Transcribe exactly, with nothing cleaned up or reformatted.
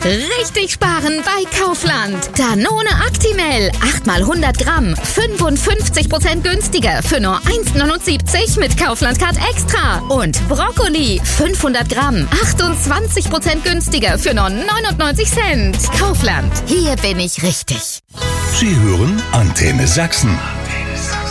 Richtig sparen bei Kaufland. Danone Actimel, acht mal hundert Gramm, fünfundfünfzig Prozent günstiger für nur eins neunundsiebzig mit Kaufland-Card Extra. Und Brokkoli, fünfhundert Gramm, achtundzwanzig Prozent günstiger für nur neunundneunzig Cent. Kaufland, hier bin ich richtig. Sie hören Antenne Sachsen.